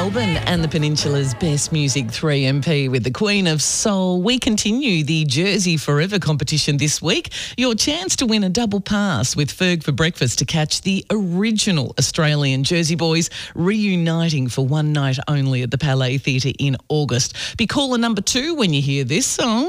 Melbourne and the Peninsula's best music, 3MP with the Queen of Soul. We continue the Jersey Forever competition this week. Your chance to win a double pass with Ferg for breakfast to catch the original Australian Jersey Boys reuniting for one night only at the Palais Theatre in August. Be caller number 2 when you hear this song.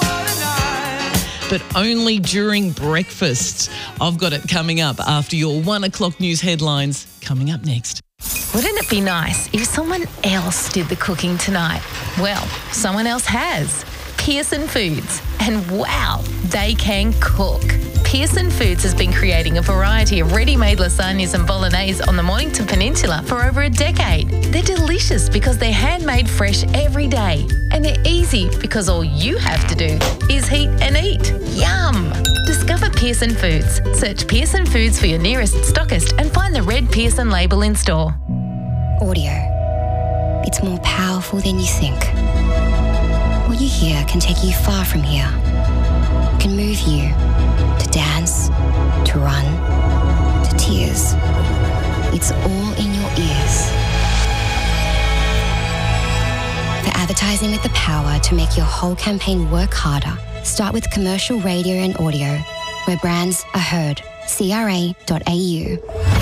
But only during breakfast. I've got it coming up after your 1 o'clock news headlines coming up next. Wouldn't it be nice if someone else did the cooking tonight? Well, someone else has. Pearson Foods. And wow, they can cook. Pearson Foods has been creating a variety of ready-made lasagnas and bolognese on the Mornington Peninsula for over a decade. They're delicious because they're handmade fresh every day. And they're easy because all you have to do is heat and eat. Yum! Discover Pearson Foods. Search Pearson Foods for your nearest stockist and find the red Pearson label in store. Audio. It's more powerful than you think. What you hear can take you far from here. It can move you to dance, to run, to tears. It's all in your ears. For advertising with the power to make your whole campaign work harder, start with commercial radio and audio, where brands are heard. CRA.au.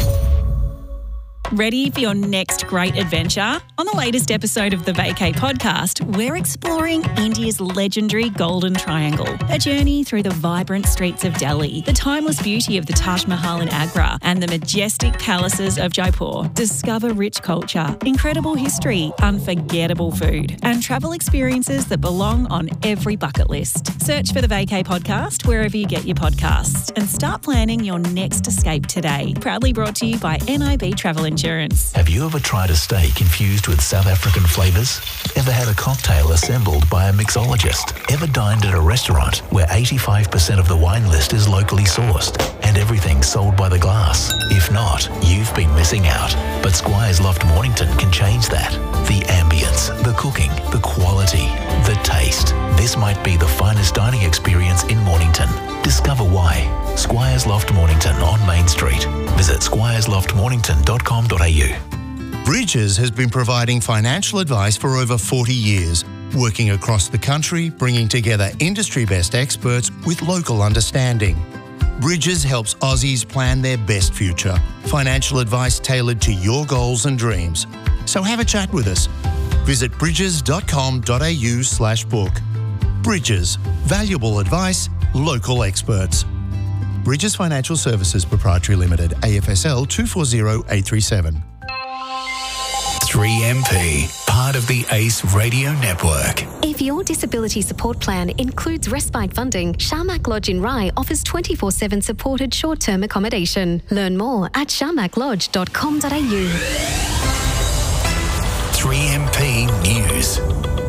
Ready for your next great adventure? On the latest episode of the Vacay podcast, we're exploring India's legendary Golden Triangle, a journey through the vibrant streets of Delhi, the timeless beauty of the Taj Mahal in Agra, and the majestic palaces of Jaipur. Discover rich culture, incredible history, unforgettable food, and travel experiences that belong on every bucket list. Search for the Vacay podcast wherever you get your podcasts and start planning your next escape today. Proudly brought to you by NIB Travel Insurance. Have you ever tried a steak infused with South African flavours? Ever had a cocktail assembled by a mixologist? Ever dined at a restaurant where 85% of the wine list is locally sourced and everything sold by the glass? If not, you've been missing out. But Squires Loft Mornington can change that. The ambience, the cooking, the quality, the taste. This might be the finest dining experience in Mornington. Discover why. Squires Loft Mornington on Main Street. Visit squiresloftmornington.com.au. Bridges has been providing financial advice for over 40 years, working across the country, bringing together industry-best experts with local understanding. Bridges helps Aussies plan their best future. Financial advice tailored to your goals and dreams. So have a chat with us. Visit bridges.com.au/book. Bridges. Valuable advice, local experts. Bridges Financial Services Proprietary Limited, AFSL 240837. 3MP, part of the ACE Radio Network. If your disability support plan includes respite funding, Sharmak Lodge in Rye offers 24/7 supported short-term accommodation. Learn more at sharmaklodge.com.au. 3MP News.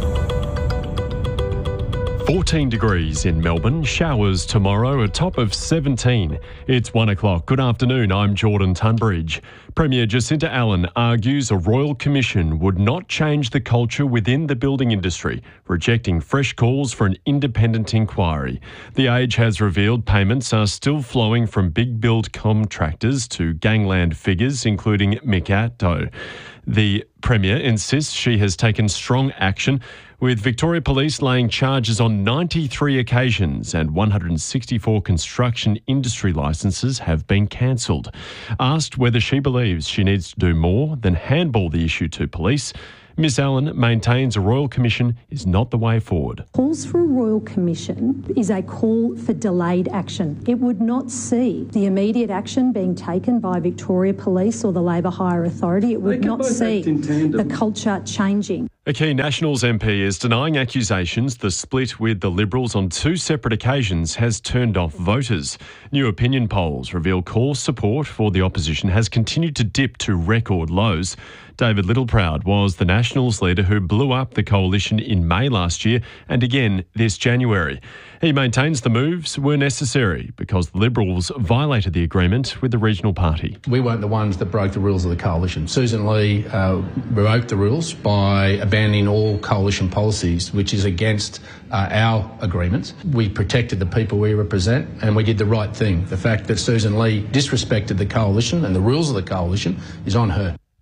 14 degrees in Melbourne, showers tomorrow, a top of 17. It's 1 o'clock. Good afternoon, I'm Jordan Tunbridge. Premier Jacinta Allen argues a royal commission would not change the culture within the building industry, rejecting fresh calls for an independent inquiry. The Age has revealed payments are still flowing from big build contractors to gangland figures, including Mick Atto. The Premier insists she has taken strong action, with Victoria Police laying charges on 93 occasions and 164 construction industry licences have been cancelled. Asked whether she believes she needs to do more than handball the issue to police, Ms Allen maintains a royal commission is not the way forward. Calls for a royal commission is a call for delayed action. It would not see the immediate action being taken by Victoria Police or the Labour Hire Authority. It would not see the culture changing. A key Nationals MP is denying accusations the split with the Liberals on 2 separate occasions has turned off voters. New opinion polls reveal core support for the opposition has continued to dip to record lows. David Littleproud was the Nationals leader who blew up the coalition in May last year and again this January. He maintains the moves were necessary because the Liberals violated the agreement with the regional party. We weren't the ones that broke the rules of the coalition. Susan Lee broke the rules by abandoning all coalition policies, which is against our agreements. We protected the people we represent and we did the right thing. The fact that Susan Lee disrespected the coalition and the rules of the coalition is on her.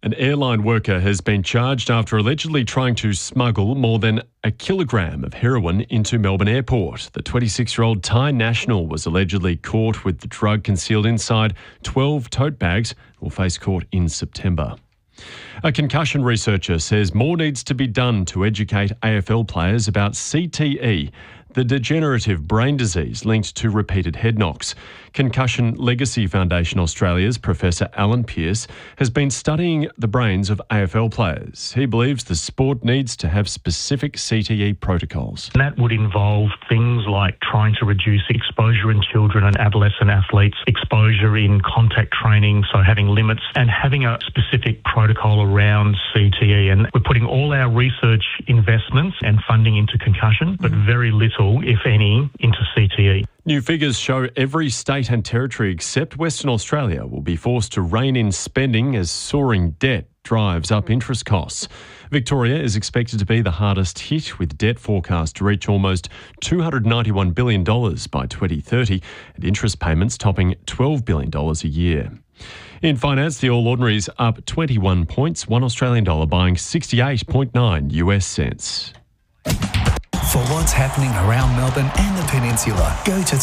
An airline worker has been charged after allegedly trying to smuggle more than a kilogram of heroin into Melbourne Airport. The 26-year-old Thai national was allegedly caught with the drug concealed inside 12 tote bags and will face court in September. A concussion researcher says more needs to be done to educate AFL players about CTE, the degenerative brain disease linked to repeated head knocks. Concussion Legacy Foundation Australia's Professor Alan Pearce has been studying the brains of AFL players. He believes the sport needs to have specific CTE protocols. And that would involve things like trying to reduce exposure in children and adolescent athletes, exposure in contact training, so having limits, and having a specific protocol around CTE. And we're putting all our research investments and funding into concussion, but very little, if any, into CTE. New figures show every state and territory except Western Australia will be forced to rein in spending as soaring debt drives up interest costs. Victoria is expected to be the hardest hit, with debt forecast to reach almost $291 billion by 2030 and interest payments topping $12 billion a year. In finance, the All Ordinaries up 21 points, $1 Australian dollar buying 68.9 US cents. For what's happening around Melbourne and the Peninsula, go to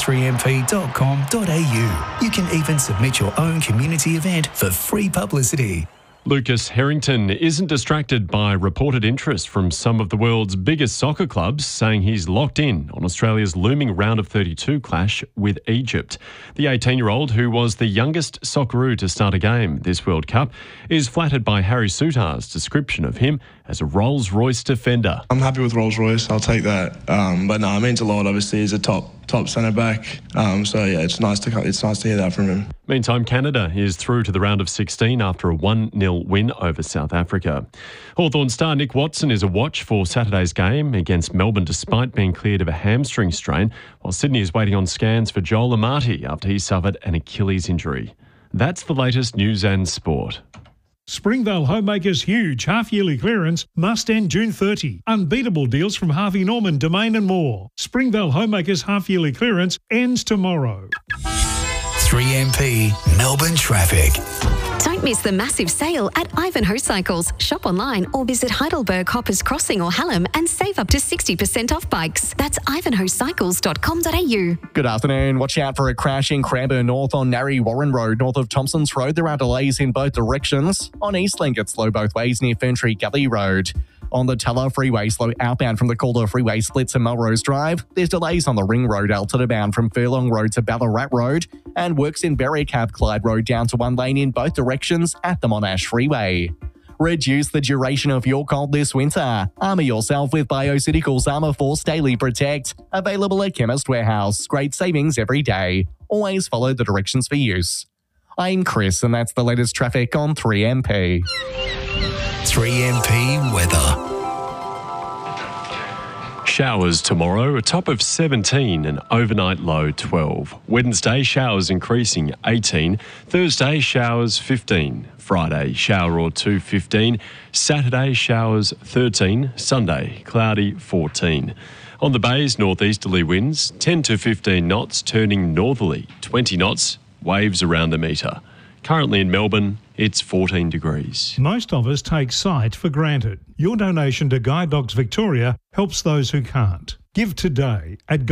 3mp.com.au. You can even submit your own community event for free publicity. Lucas Harrington isn't distracted by reported interest from some of the world's biggest soccer clubs, saying he's locked in on Australia's looming round of 32 clash with Egypt. The 18-year-old, who was the youngest Socceroo to start a game this World Cup, is flattered by Harry Souttar's description of him as a Rolls-Royce defender. I'm happy with Rolls-Royce, I'll take that. But no, it means a lot, obviously. He's a top centre-back. So yeah, it's nice to hear that from him. Meantime, Canada is through to the round of 16 after a 1-0 win over South Africa. Hawthorn star Nick Watson is a watch for Saturday's game against Melbourne despite being cleared of a hamstring strain, while Sydney is waiting on scans for Joel Amati after he suffered an Achilles injury. That's the latest news and sport. Springvale Homemakers' huge half-yearly clearance must end June 30. Unbeatable deals from Harvey Norman, Domain and more. Springvale Homemakers' half-yearly clearance ends tomorrow. 3MP Melbourne Traffic. Don't miss the massive sale at Ivanhoe Cycles. Shop online or visit Heidelberg, Hoppers Crossing or Hallam and save up to 60% off bikes. That's ivanhoecycles.com.au. Good afternoon. Watch out for a crash in Cranbourne North on Narry Warren Road, north of Thompson's Road. There are delays in both directions. On Eastlink, it's slow both ways near Ferntree Gully Road. On the Teller Freeway, slow outbound from the Calder Freeway split to Melrose Drive. There's delays on the Ring Road alternate bound from Furlong Road to Ballarat Road, and works in Berrycab Clyde Road down to one lane in both directions at the Monash Freeway. Reduce the duration of your cold this winter. Armour yourself with Bioceuticals Armour Force Daily Protect. Available at Chemist Warehouse. Great savings every day. Always follow the directions for use. I'm Chris, and that's the latest traffic on 3MP. 3MP weather. Showers tomorrow, a top of 17 and overnight low 12. Wednesday, showers increasing 18. Thursday, showers 15. Friday, shower or two 15. Saturday, showers 13. Sunday, cloudy 14. On the bays, northeasterly winds 10 to 15 knots, turning northerly 20 knots, waves around a metre. Currently in Melbourne, it's 14 degrees. Most of us take sight for granted. Your donation to Guide Dogs Victoria helps those who can't. Give today at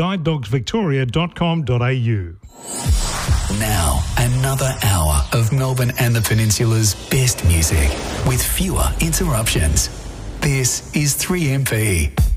guidedogsvictoria.com.au. Now, another hour of Melbourne and the Peninsula's best music with fewer interruptions. This is 3MP.